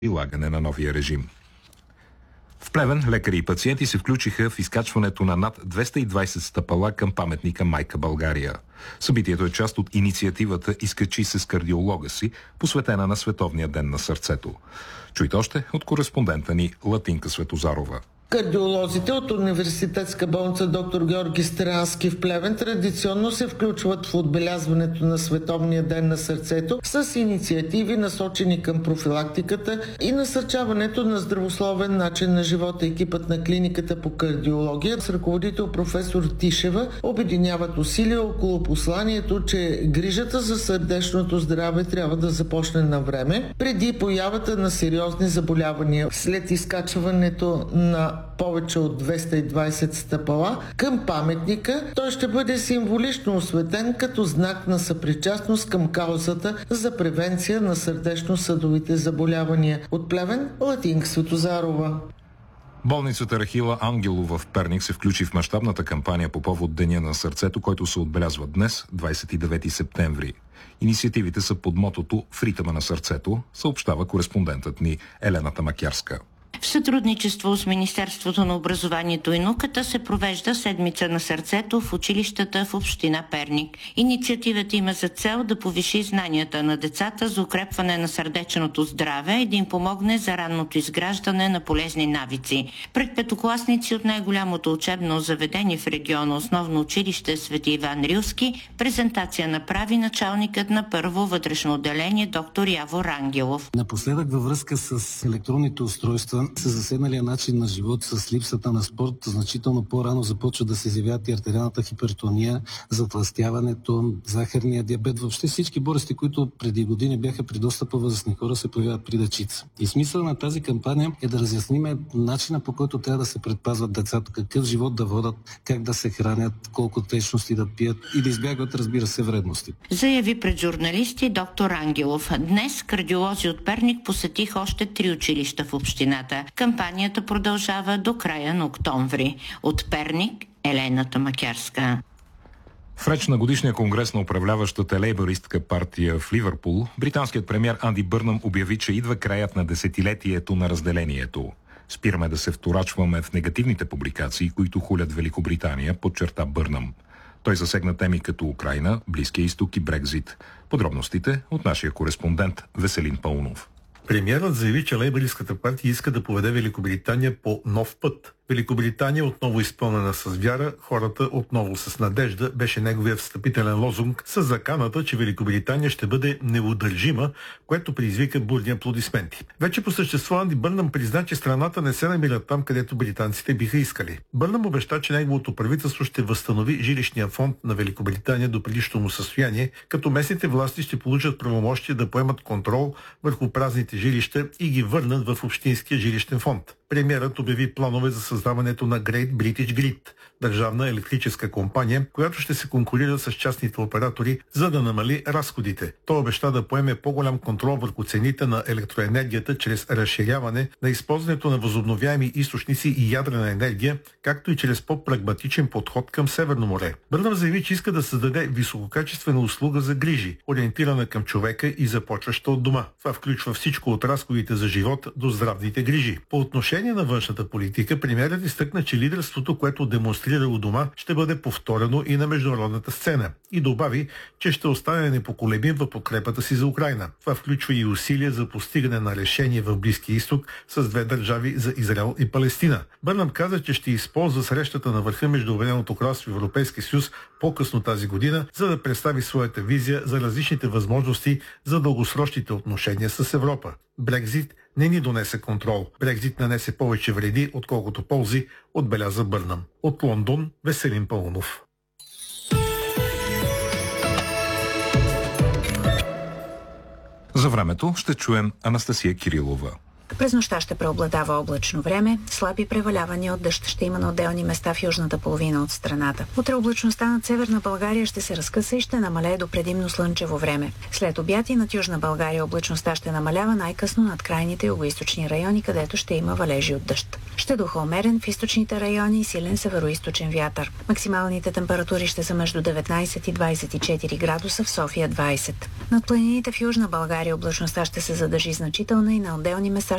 прилагане на новия режим. В Плевен лекари и пациенти се включиха в изкачването на над 220 стъпала към паметника Майка България. Събитието е част от инициативата "Изкачи се с кардиолога си", посветена на Световния ден на сърцето. Чуйте още от кореспондента ни Латинка Светозарова. Кардиолозите от Университетска болница доктор Георги Стрянски в Плевен традиционно се включват в отбелязването на Световния ден на сърцето с инициативи, насочени към профилактиката и насърчаването на здравословен начин на живота. Екипът на клиниката по кардиология с ръководител професор Тишева обединяват усилия около посланието, че грижата за сърдечното здраве трябва да започне на време, преди появата на сериозни заболявания. След изкачването на повече от 220 стъпала към паметника, той ще бъде символично осветен като знак на съпричастност към каузата за превенция на сърдечно-съдовите заболявания. От Плевен, Латинка Светозарова. Болницата Рахила Ангелова в Перник се включи в мащабната кампания по повод Деня на сърцето, който се отбелязва днес, 29 септември. Инициативите са под мотото "В ритъма на сърцето", съобщава кореспондентът ни Елена Тамакярска. В сътрудничество с Министерството на образованието и науката се провежда седмица на сърцето в училищата в община Перник. Инициативата има за цел да повиши знанията на децата за укрепване на сърдечното здраве и да им помогне за ранното изграждане на полезни навици. Пред петокласници от най-голямото учебно заведение в региона, основно училище Свети Иван Рилски, презентация направи началникът на първо вътрешно отделение доктор Явор Ангелов. Напоследък във връзка с електронните устройства с заседналия начин на живот, с липсата на спорт, значително по-рано започва да се изявяват и артериалната хипертония, затлъстяването, захарния диабет, въобще всички болести, които преди години бяха при доста по-възрастни хора, се появяват при дечица. И смисъл на тази кампания е да разясниме начина, по който трябва да се предпазват децата, какъв живот да водят, как да се хранят, колко течности да пият и да избягват, разбира се, вредности. Заяви пред журналисти доктор Ангелов. Днес кардиолози от Перник посетих още 3 училища в общината. Кампанията продължава до края на октомври. От Перник, Елена Тамакярска. В реч на годишния конгрес на управляващата лейбористка партия в Ливърпул, британският премиер Анди Бърнъм обяви, че идва краят на десетилетието на разделението. "Спираме да се вторачваме в негативните публикации, които хулят Великобритания", подчерта Бърнъм. Той засегна теми като Украйна, Близкия изток и Брекзит. Подробностите от нашия кореспондент Веселин Паунов. Премиерът заяви, че лейбористската партия иска да поведе Великобритания по нов път. Великобритания отново изпълнена с вяра, хората отново с надежда, беше неговият встъпителен лозунг с заканата, че Великобритания ще бъде неудържима, което предизвика бурни аплодисменти. Вече по същество Анди Бърнъм призна, че страната не се намира там, където британците биха искали. Бърнъм обеща, че неговото правителство ще възстанови жилищния фонд на Великобритания до предишното му състояние, като местните власти ще получат правомощие да поемат контрол върху празните жилища и ги върнат в общинския жилищен фонд. Премиерът обяви планове за създаването на Great British Grid, държавна електрическа компания, която ще се конкурира с частните оператори, за да намали разходите. Той обеща да поеме по-голям контрол върху цените на електроенергията чрез разширяване на използването на възобновяеми източници и ядрена енергия, както и чрез по-прагматичен подход към Северно море. Бърнъм заяви, че иска да създаде висококачествена услуга за грижи, ориентирана към човека и започваща от дома. Това включва всичко от разходите за живот до здравните грижи. По отношение на външната политика, премиерът изтъкна, че лидерството, което демонстрира у дома, ще бъде повторено и на международната сцена. И добави, че ще остане непоколебим в подкрепата си за Украйна. Това включва и усилия за постигане на решение в Близкия изток с 2 държави за Израел и Палестина. Бърнъм каза, че ще използва срещата на върха между Обединеното кралство и Европейския съюз по-късно тази година, за да представи своята визия за различните възможности за дългосрочните отношения с Европа. Брекзит не ни донесе контрол. Брекзит нанесе повече вреди, отколкото ползи, отбеляза Бърнъм. От Лондон, Веселин Паунов. За времето ще чуем Анастасия Кирилова. През нощта ще преобладава облачно време, слаби превалявания от дъжд ще има на отделни места в южната половина от страната. Утре облачността над Северна България ще се разкъса и ще намалее до предимно слънчево време. След обяд и над Южна България облачността ще намалява най-късно над крайните югоизточни райони, където ще има валежи от дъжд. Ще духа умерен в източните райони и силен североизточен вятър. Максималните температури ще са между 19 и 24 градуса, в София 20. Над планините в Южна България облачността ще се задържи значителна и на отделни места